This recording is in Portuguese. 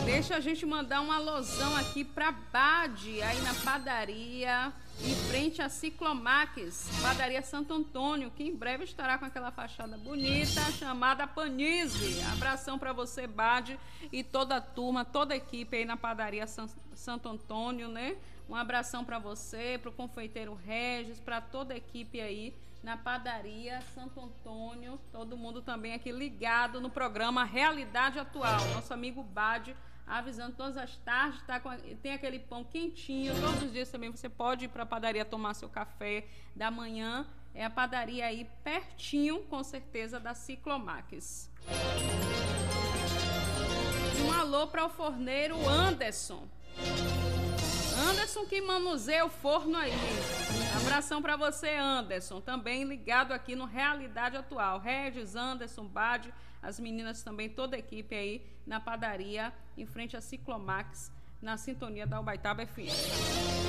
Deixa a gente mandar um alôzão aqui pra Bade, aí na padaria, em frente a Ciclomax, padaria Santo Antônio, que em breve estará com aquela fachada bonita chamada Panise. Abração pra você, Bade, e toda a turma, toda a equipe aí na padaria Santo Antônio, né? Um abração pra você, pro confeiteiro Regis, pra toda a equipe aí na padaria Santo Antônio, todo mundo também aqui ligado no programa Realidade Atual. Nosso amigo Bade avisando todas as tardes, tá tem aquele pão quentinho, todos os dias também você pode ir para a padaria tomar seu café da manhã, é a padaria aí pertinho, com certeza, da Ciclomax. E um alô para o forneiro Anderson. Anderson que manuseia o forno aí. Abração para você, Anderson, também ligado aqui no Realidade Atual. Regis, Anderson, Bade, as meninas também, toda a equipe aí na padaria, em frente a Ciclomax, na sintonia da Ubaitaba FM.